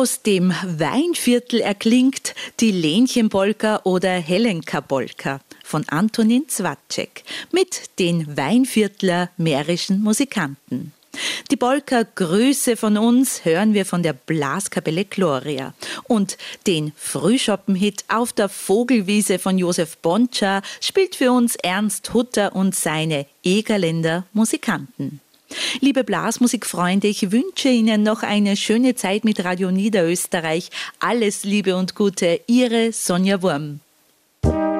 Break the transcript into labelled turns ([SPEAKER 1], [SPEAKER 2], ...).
[SPEAKER 1] Aus dem Weinviertel erklingt die Lenchen-Polka oder Helenka-Polka von Antonin Zwatschek mit den Weinviertler mährischen Musikanten. Die Polka Grüße von uns hören wir von der Blaskapelle Gloria. Und den Frühschoppen-Hit Auf der Vogelwiese von Josef Bontscha spielt für uns Ernst Hutter und seine Egerländer Musikanten. Liebe Blasmusikfreunde, ich wünsche Ihnen noch eine schöne Zeit mit Radio Niederösterreich. Alles Liebe und Gute, Ihre Sonja Wurm.